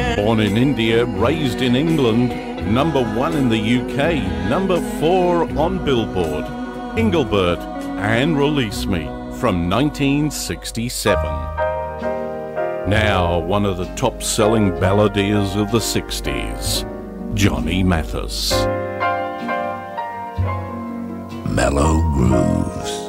Born in India, raised in England, #1 in the UK, #4 on Billboard, Engelbert and Release Me from 1967. Now one of the top-selling balladeers of the 60s, Johnny Mathis. Mellow Grooves.